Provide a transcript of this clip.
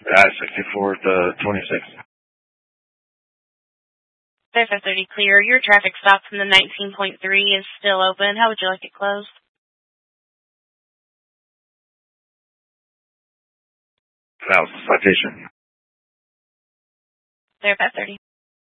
64 to 26. There, 530 clear. Your traffic stop from the 19.3 is still open. How would you like it closed? Citation. There, 530.